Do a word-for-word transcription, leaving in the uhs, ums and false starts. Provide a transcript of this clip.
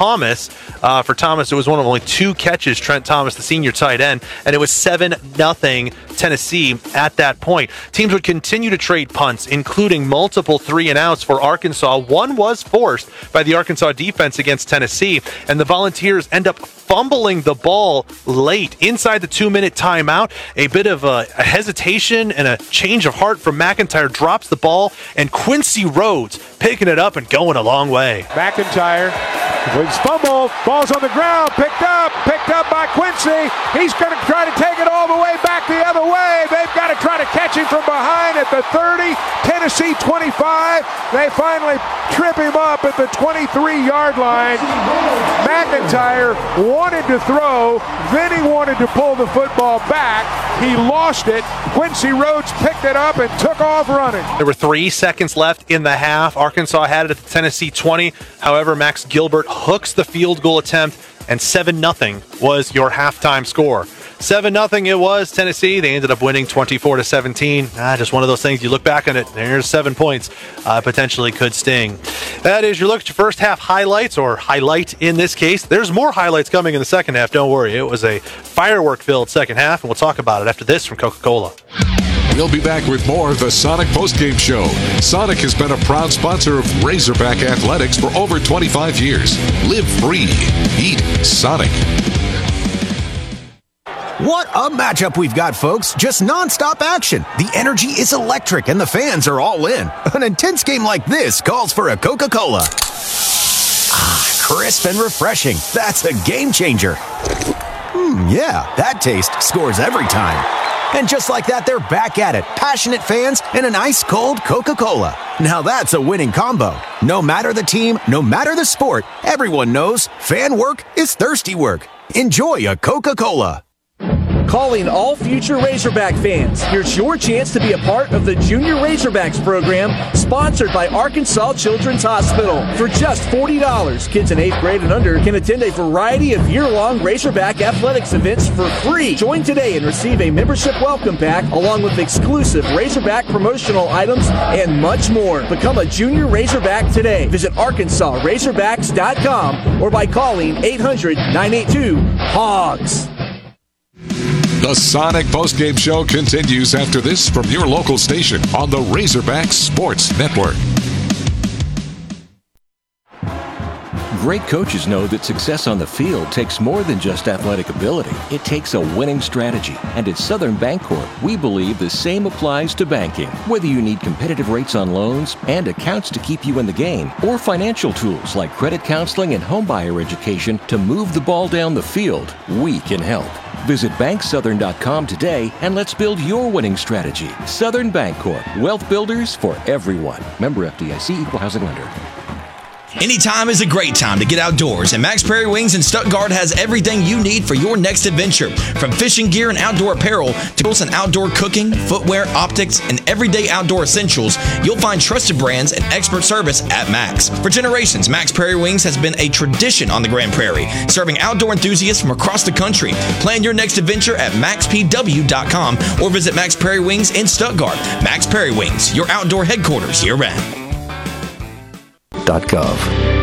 Thomas. Uh, for Thomas, it was one of only two catches, Trent Thomas, the senior tight end, and it was seven nothing Tennessee at that point. Teams would continue to trade punts, including multiple three and outs for Arkansas. One was forced by the Arkansas defense against Tennessee, and the Volunteers end up fumbling the ball late inside the two-minute timeout. A bit of a, a hesitation and a change of heart from McIntyre, drops the ball, and Quincy Rhodes picking it up and going a long way. McIntyre was fumbled, ball's on the ground, picked up, picked up by Quincy. He's going to try to take it all the way back the other way. They've got to try to catch him from behind at the thirty, Tennessee twenty-five. They finally trip him up at the twenty-three-yard line. McIntyre wanted to throw, then he wanted to pull the football back. He lost it. Quincy Rhodes picked it up and took off running. There were three seconds left in the half. Arkansas had it at the Tennessee twenty. However, Max Gilbert hooks the field goal attempt, and seven nothing was your halftime score. seven nothing it was, Tennessee. They ended up winning twenty-four to seventeen. Ah, just one of those things, you look back on it, there's seven points. Uh, potentially could sting. That is your look at your first half highlights, or highlight in this case. There's more highlights coming in the second half, don't worry. It was a firework-filled second half, and we'll talk about it after this from Coca-Cola. We'll be back with more of the Sonic Postgame Show. Sonic has been a proud sponsor of Razorback Athletics for over twenty-five years. Live free. Eat Sonic. What a matchup we've got, folks. Just nonstop action. The energy is electric and the fans are all in. An intense game like this calls for a Coca-Cola. Ah, crisp and refreshing. That's a game changer. Hmm, yeah, that taste scores every time. And just like that, they're back at it. Passionate fans and an ice-cold Coca-Cola. Now that's a winning combo. No matter the team, no matter the sport, everyone knows fan work is thirsty work. Enjoy a Coca-Cola. Calling all future Razorback fans. Here's your chance to be a part of the Junior Razorbacks program sponsored by Arkansas Children's Hospital. For just forty dollars, kids in eighth grade and under can attend a variety of year-long Razorback athletics events for free. Join today and receive a membership welcome pack along with exclusive Razorback promotional items and much more. Become a Junior Razorback today. Visit arkansas razorbacks dot com or by calling eight hundred, nine eight two, HOGS. The Sonic Postgame Show continues after this from your local station on the Razorback Sports Network. Great coaches know that success on the field takes more than just athletic ability. It takes a winning strategy. And at Southern Bancorp, we believe the same applies to banking. Whether you need competitive rates on loans and accounts to keep you in the game, or financial tools like credit counseling and homebuyer education to move the ball down the field, we can help. Visit bank southern dot com today and let's build your winning strategy. Southern Bancorp, wealth builders for everyone. Member F D I C, Equal Housing Lender. Anytime is a great time to get outdoors, and Max Prairie Wings in Stuttgart has everything you need for your next adventure. From fishing gear and outdoor apparel to tools and outdoor cooking, footwear, optics, and everyday outdoor essentials, you'll find trusted brands and expert service at Max. For generations, Max Prairie Wings has been a tradition on the Grand Prairie, serving outdoor enthusiasts from across the country. Plan your next adventure at max p w dot com or visit Max Prairie Wings in Stuttgart. Max Prairie Wings, your outdoor headquarters year-round. .gov.